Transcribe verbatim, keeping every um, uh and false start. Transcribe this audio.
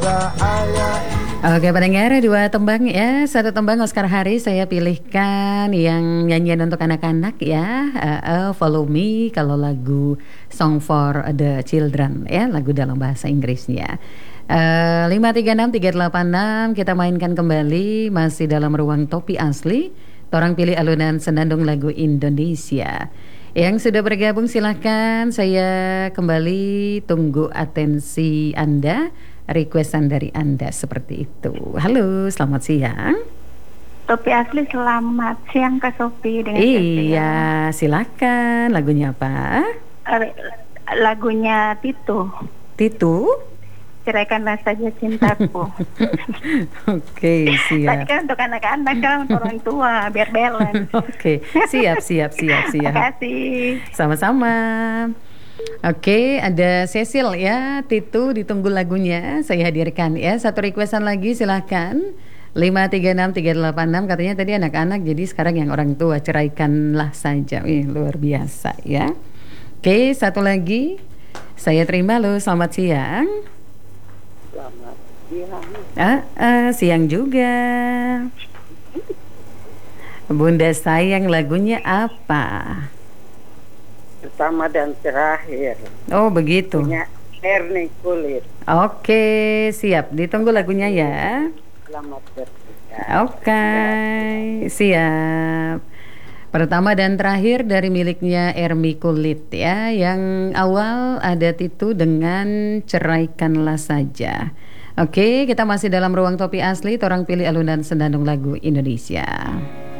Oke pendengar, dua tembang ya. Satu tembang Oscar Hari saya pilihkan yang nyanyian untuk anak-anak ya. uh, uh, Follow Me kalau lagu Song for the Children ya, lagu dalam bahasa Inggrisnya. uh, lima tiga enam tiga delapan enam kita mainkan kembali masih dalam ruang topi asli. Torang pilih alunan senandung lagu Indonesia. Yang sudah bergabung silahkan, saya kembali tunggu atensi Anda, requestan dari Anda seperti itu. Halo, selamat siang. Topi asli, selamat siang Kak Sophie dengan Iya, silakan. Lagunya apa? Uh, lagunya Titu. Titu? Ceraikanlah saja cintaku. Oke, siap. Tadi kan untuk anak-anak, kan untuk orang tua, biar balance. Oke, siap, siap, siap, siap. Terima kasih. Sama-sama. Oke, ada Cecil ya, Titu, ditunggu lagunya. Saya hadirkan ya, satu requestan lagi silahkan. lima tiga enam tiga delapan enam katanya tadi anak-anak, jadi sekarang yang orang tua, ceraikanlah saja. Ih, luar biasa ya. Oke, satu lagi. Saya terima loh, selamat siang. Selamat siang. Ah, ah, siang juga. Bunda sayang, lagunya apa? Pertama dan terakhir. Oh begitu. Punya Ernie Kulit. Oke, siap. Ditunggu lagunya ya. Selamat bertugas. Oke, siap. Pertama dan terakhir dari miliknya Ermi Kulit ya. Yang awal ada Titu dengan Ceraikanlah Saja. Oke, kita masih dalam ruang topi asli. Torang pilih alunan senandung lagu Indonesia.